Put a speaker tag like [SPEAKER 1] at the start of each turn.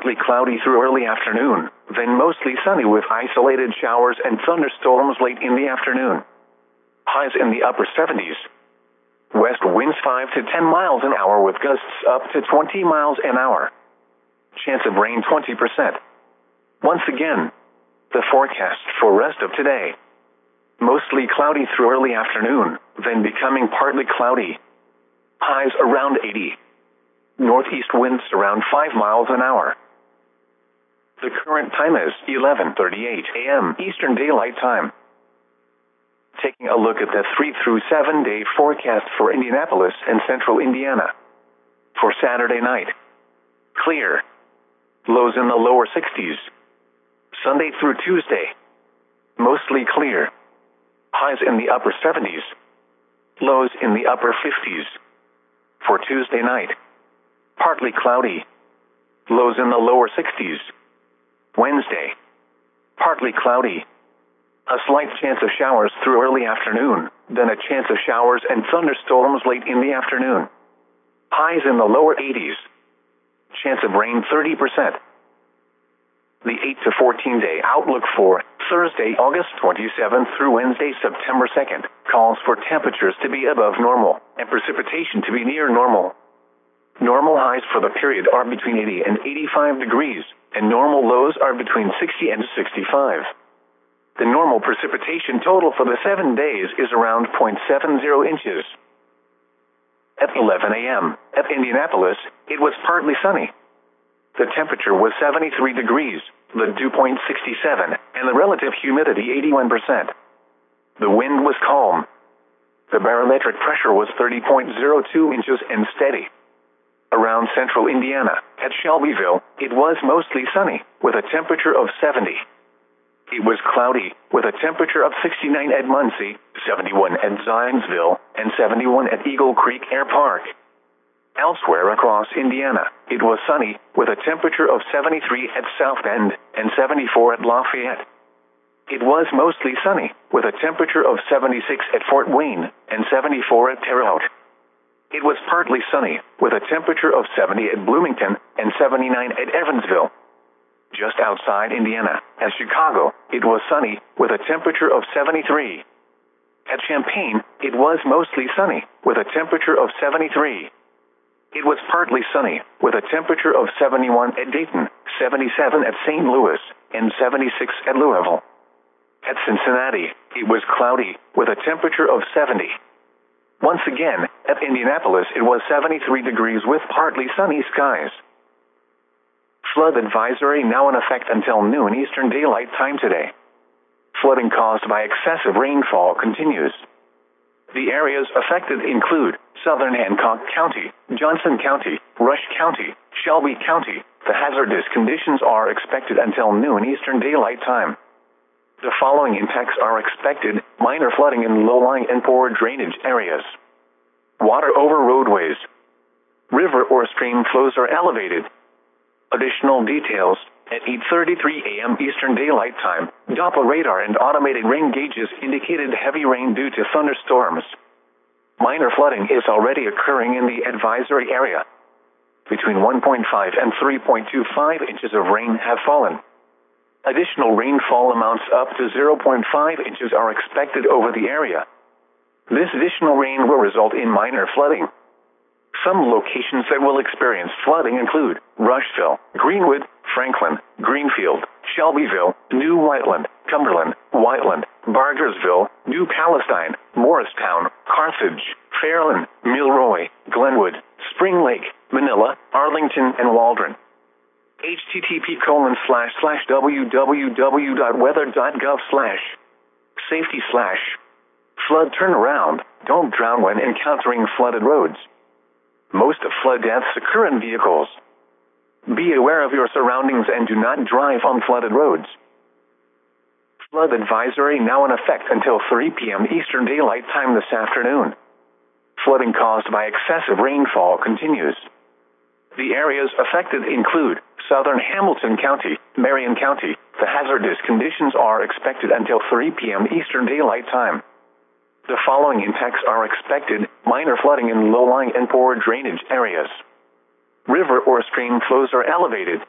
[SPEAKER 1] partly cloudy through early afternoon, then mostly sunny with isolated showers and thunderstorms late in the afternoon. Highs in the upper 70s. West winds 5 to 10 miles an hour with gusts up to 20 miles an hour. Chance of rain 20%. Once again, the forecast for rest of today. Mostly cloudy through early afternoon, then becoming partly cloudy. Highs around 80. Northeast winds around 5 miles an hour. The current time is 11:38 a.m. Eastern Daylight Time. Taking a look at the 3 through 7 day forecast for Indianapolis and central Indiana. For Saturday night. Clear. Lows in the lower 60s. Sunday through Tuesday. Mostly clear. Highs in the upper 70s. Lows in the upper 50s. For Tuesday night. Partly cloudy. Lows in the lower 60s. Wednesday. Partly cloudy. A slight chance of showers through early afternoon, then a chance of showers and thunderstorms late in the afternoon. Highs in the lower 80s. Chance of rain 30%. The 8 to 14 day outlook for Thursday, August 27th through Wednesday, September 2nd, calls for temperatures to be above normal and precipitation to be near normal. Normal highs for the period are between 80 and 85 degrees, and normal lows are between 60 and 65. The normal precipitation total for the 7 days is around 0.70 inches. At 11 a.m. at Indianapolis, it was partly sunny. The temperature was 73 degrees, the dew point 67, and the relative humidity 81%. The wind was calm. The barometric pressure was 30.02 inches and steady. Around central Indiana, at Shelbyville, it was mostly sunny, with a temperature of 70. It was cloudy, with a temperature of 69 at Muncie, 71 at Zionsville, and 71 at Eagle Creek Air Park. Elsewhere across Indiana, it was sunny, with a temperature of 73 at South Bend, and 74 at Lafayette. It was mostly sunny, with a temperature of 76 at Fort Wayne, and 74 at Terre Haute. It was partly sunny, with a temperature of 70 at Bloomington, and 79 at Evansville. Just outside Indiana, at Chicago, it was sunny, with a temperature of 73. At Champaign, it was mostly sunny, with a temperature of 73. It was partly sunny, with a temperature of 71 at Dayton, 77 at St. Louis, and 76 at Louisville. At Cincinnati, it was cloudy, with a temperature of 70. Once again, at Indianapolis, it was 73 degrees with partly sunny skies. Flood advisory now in effect until noon Eastern Daylight Time today. Flooding caused by excessive rainfall continues. The areas affected include southern Hancock County, Johnson County, Rush County, Shelby County. The hazardous conditions are expected until noon Eastern Daylight Time. The following impacts are expected: minor flooding in low-lying and poor drainage areas. Water over roadways. River or stream flows are elevated. Additional details: at 8:33 a.m. Eastern Daylight Time, Doppler radar and automated rain gauges indicated heavy rain due to thunderstorms. Minor flooding is already occurring in the advisory area. Between 1.5 and 3.25 inches of rain have fallen. Additional rainfall amounts up to 0.5 inches are expected over the area. This additional rain will result in minor flooding. Some locations that will experience flooding include Rushville, Greenwood, Franklin, Greenfield, Shelbyville, New Whiteland, Cumberland, Whiteland, Bargersville, New Palestine, Morristown, Carthage, Fairland, Milroy, Glenwood, Spring Lake, Manila, Arlington, and Waldron. http://www.weather.gov/safety/flood turnaround. Don't drown when encountering flooded roads. Most of flood deaths occur in vehicles. Be aware of your surroundings and do not drive on flooded roads. Flood advisory now in effect until 3 p.m. Eastern Daylight Time this afternoon. Flooding caused by excessive rainfall continues. The areas affected include southern Hamilton County, Marion County. The hazardous conditions are expected until 3 p.m. Eastern Daylight Time. The following impacts are expected: minor flooding in low-lying and poor drainage areas. River or stream flows are elevated.